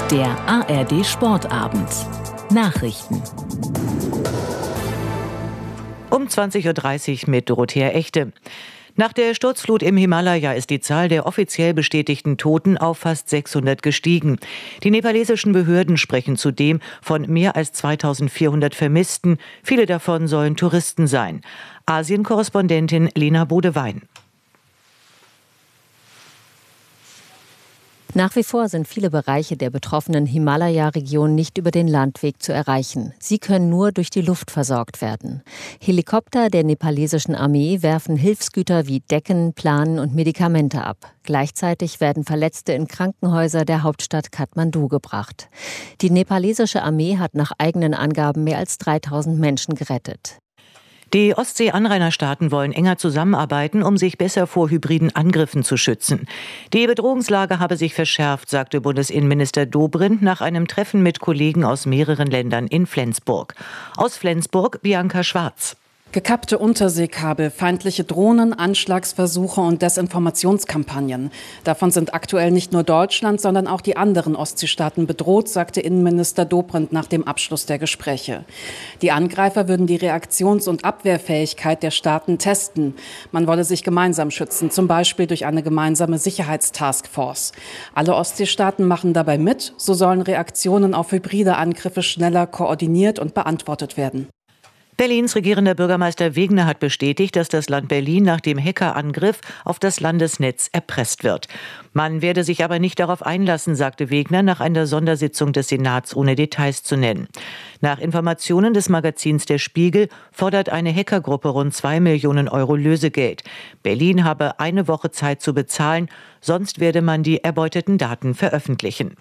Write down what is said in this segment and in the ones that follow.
Der ARD Sportabend. Nachrichten. Um 20:30 Uhr mit Dorothea Echte. Nach der Sturzflut im Himalaya ist die Zahl der offiziell bestätigten Toten auf fast 600 gestiegen. Die nepalesischen Behörden sprechen zudem von mehr als 2400 Vermissten. Viele davon sollen Touristen sein. Asien-Korrespondentin Lena Bodewein. Nach wie vor sind viele Bereiche der betroffenen Himalaya-Region nicht über den Landweg zu erreichen. Sie können nur durch die Luft versorgt werden. Helikopter der nepalesischen Armee werfen Hilfsgüter wie Decken, Planen und Medikamente ab. Gleichzeitig werden Verletzte in Krankenhäuser der Hauptstadt Kathmandu gebracht. Die nepalesische Armee hat nach eigenen Angaben mehr als 3000 Menschen gerettet. Die Ostsee-Anrainerstaaten wollen enger zusammenarbeiten, um sich besser vor hybriden Angriffen zu schützen. Die Bedrohungslage habe sich verschärft, sagte Bundesinnenminister Dobrindt nach einem Treffen mit Kollegen aus mehreren Ländern in Flensburg. Aus Flensburg Bianca Schwarz. Gekappte Unterseekabel, feindliche Drohnen, Anschlagsversuche und Desinformationskampagnen. Davon sind aktuell nicht nur Deutschland, sondern auch die anderen Ostseestaaten bedroht, sagte Innenminister Dobrindt nach dem Abschluss der Gespräche. Die Angreifer würden die Reaktions- und Abwehrfähigkeit der Staaten testen. Man wolle sich gemeinsam schützen, zum Beispiel durch eine gemeinsame Sicherheitstaskforce. Alle Ostseestaaten machen dabei mit, so sollen Reaktionen auf hybride Angriffe schneller koordiniert und beantwortet werden. Berlins regierender Bürgermeister Wegner hat bestätigt, dass das Land Berlin nach dem Hackerangriff auf das Landesnetz erpresst wird. Man werde sich aber nicht darauf einlassen, sagte Wegner nach einer Sondersitzung des Senats, ohne Details zu nennen. Nach Informationen des Magazins Der Spiegel fordert eine Hackergruppe rund 2 Millionen Euro Lösegeld. Berlin habe eine Woche Zeit zu bezahlen, sonst werde man die erbeuteten Daten veröffentlichen.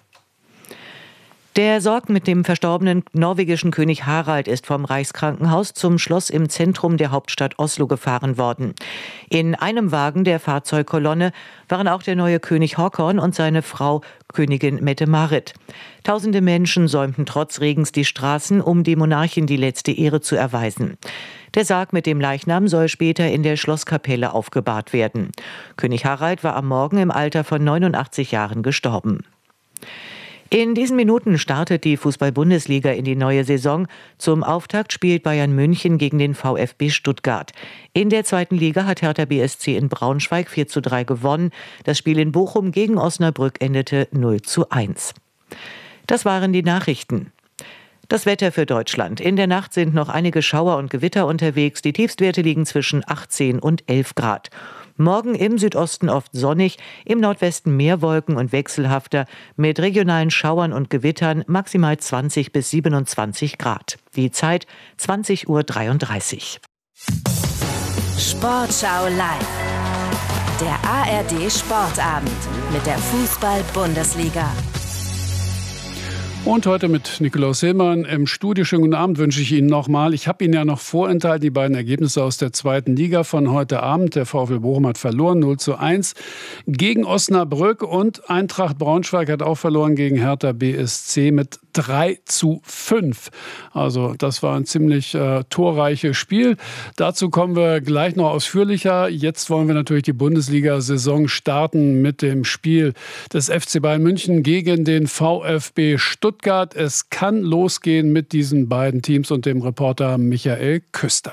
Der Sarg mit dem verstorbenen norwegischen König Harald ist vom Reichskrankenhaus zum Schloss im Zentrum der Hauptstadt Oslo gefahren worden. In einem Wagen der Fahrzeugkolonne waren auch der neue König Håkon und seine Frau Königin Mette-Marit. Tausende Menschen säumten trotz Regens die Straßen, um die Monarchin die letzte Ehre zu erweisen. Der Sarg mit dem Leichnam soll später in der Schlosskapelle aufgebahrt werden. König Harald war am Morgen im Alter von 89 Jahren gestorben. In diesen Minuten startet die Fußball-Bundesliga in die neue Saison. Zum Auftakt spielt Bayern München gegen den VfB Stuttgart. In der zweiten Liga hat Hertha BSC in Braunschweig 4:3 gewonnen. Das Spiel in Bochum gegen Osnabrück endete 0:1. Das waren die Nachrichten. Das Wetter für Deutschland. In der Nacht sind noch einige Schauer und Gewitter unterwegs. Die Tiefstwerte liegen zwischen 18 und 11 Grad. Morgen im Südosten oft sonnig, im Nordwesten mehr Wolken und wechselhafter, mit regionalen Schauern und Gewittern maximal 20 bis 27 Grad. Die Zeit 20:33 Uhr. Sportschau live. Der ARD Sportabend mit der Fußball-Bundesliga. Und heute mit Nikolaus Hillmann im Studio. Schönen guten Abend wünsche ich Ihnen nochmal. Ich habe Ihnen ja noch vorenthalten, die beiden Ergebnisse aus der zweiten Liga von heute Abend. Der VfL Bochum hat verloren, 0:1 gegen Osnabrück, und Eintracht Braunschweig hat auch verloren gegen Hertha BSC mit 3:5. Also das war ein ziemlich torreiches Spiel. Dazu kommen wir gleich noch ausführlicher. Jetzt wollen wir natürlich die Bundesliga-Saison starten mit dem Spiel des FC Bayern München gegen den VfB Stuttgart. Es kann losgehen mit diesen beiden Teams und dem Reporter Michael Küster.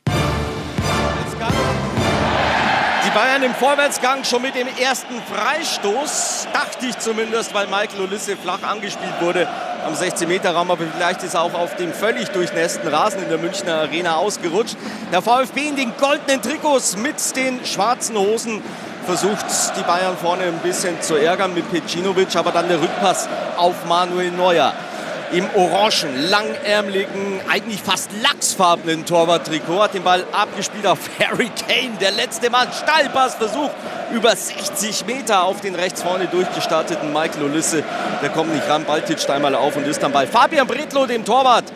Die Bayern im Vorwärtsgang schon mit dem ersten Freistoß, dachte ich zumindest, weil Michael Olise flach angespielt wurde am 16-Meter-Raum, aber vielleicht ist er auch auf dem völlig durchnässten Rasen in der Münchner Arena ausgerutscht. Der VfB in den goldenen Trikots mit den schwarzen Hosen versucht die Bayern vorne ein bisschen zu ärgern mit Pecinovic, aber dann der Rückpass auf Manuel Neuer. Im orangen, langärmeligen, eigentlich fast lachsfarbenen Torwarttrikot hat den Ball abgespielt auf Harry Kane. Der letzte Mann, Steilpassversuch über 60 Meter auf den rechts vorne durchgestarteten Michael Olise. Der kommt nicht ran, Ball titscht einmal auf und ist dann bei Fabian Bredlow, dem Torwart